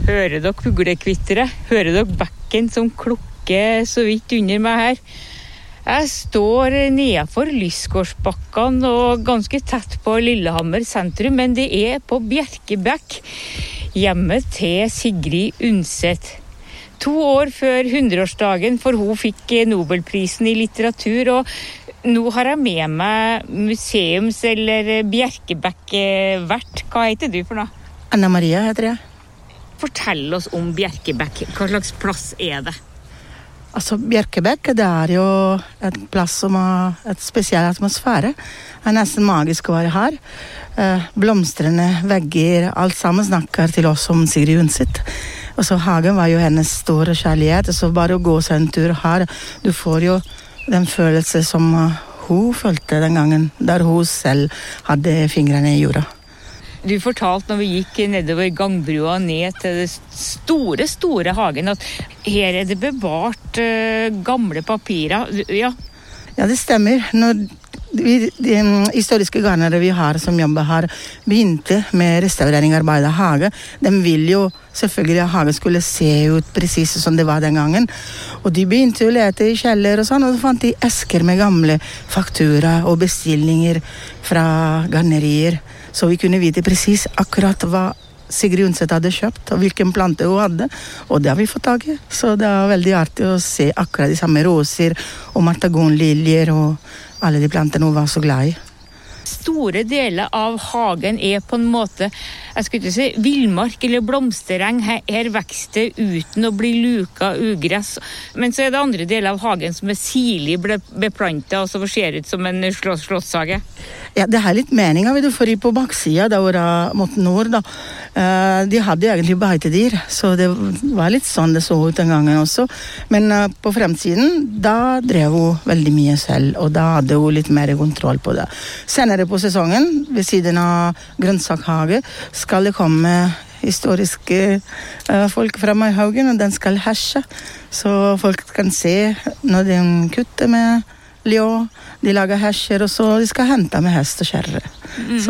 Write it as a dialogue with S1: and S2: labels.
S1: Hører dere fuglekvittere? Hører dere bekken som klukker så vidt under meg her? Jeg står nedenfor Lysgårdsbakkene og ganske tett på Lillehammer sentrum, men det på Bjerkebekk, hjemmet til Sigrid Undset. 2 år før 100-årsdagen, for hun fikk Nobelprisen i litteratur, og nå har jeg med meg museums- eller Bjerkebekk-vert. Hva heter du for noe?
S2: Anna Maria heter jeg.
S1: Fortell oss om Bjerkebekk. Hva slags plass det?
S2: Altså, Bjerkebekk, det jo et plass som har et spesiell atmosfære. Det nesten magisk å være her. Blomstrende vegger, alt sammen snakker til oss om Sigrid Undset. Og så hagen var jo hennes store kjærlighet, så bare å gå seg en tur her, du får jo den følelse som hun følte den gangen, der hun selv hadde fingrene i jorda.
S1: Du fortalte når vi gikk nedover gangbrua ned til det store hagen, at her det bevart gamle papirer. Ja,
S2: det stemmer. Når de historiske garnere vi har som jobber her begynte med restaureringarbeid av hage, de vil jo selvfølgelig at hagen skulle se ut precis som det var den gangen. Og de begynte å lete i kjeller og sånn, og så fant de esker med gamle faktura og bestillinger fra garnerier. Så vi kunne vite precis akkurat hva Sigrid Undset hadde kjøpt, og hvilken plante hun hadde, og det har vi fått tag i. Så det veldig artig å se akkurat de samme roser og martagonliljer og alle de plantene hun var så glad i.
S1: Store deler av hagen på en måte, jeg skulle ikke si villmark eller blomstereng, her vekster uten å bli luka ugress. Men så det andre deler av hagen som sirlig ble beplantet, og så ser ut som en slottshage.
S2: Ja, det litt meningen, vet du, for på baksida, da var mot nord, da, de hadde egentlig beitedyr, så det var litt sånn det så ut den gangen også. Men på fremtiden, da drev hun veldig mye selv, og da hadde hun litt mer kontroll på det. Senere på sesongen, ved siden av grønnsakshage, skal det komme historiske folk fra Maihaugen, og den skal herse. Så folk kan se når de kutter med ljå, de lager herser, og så de skal hente med hest og kjerre.